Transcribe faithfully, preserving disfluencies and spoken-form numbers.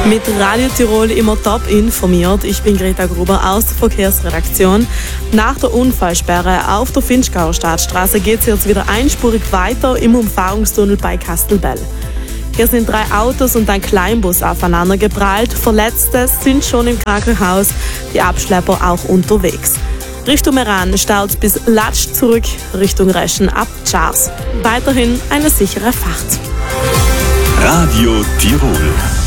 Mit Radio Tirol immer top informiert. Ich bin Greta Gruber aus der Verkehrsredaktion. Nach der Unfallsperre auf der Finchgauer Stadtstraße geht es jetzt wieder einspurig weiter im Umfahrungstunnel bei Kastelbell. Hier sind drei Autos und ein Kleinbus aufeinander geprallt. Verletzte sind schon im Krankenhaus, die Abschlepper auch unterwegs. Richtung Meran staut bis Latsch zurück, Richtung Reschen ab Tschars. Weiterhin eine sichere Fahrt. Radio Tirol.